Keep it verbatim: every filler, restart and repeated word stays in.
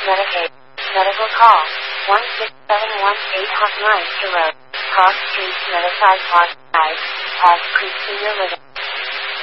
Medicaid. Medical call. one six seven one eight Hotline Road. Cross Street, Riverside, Park, Pass Creek Senior Living.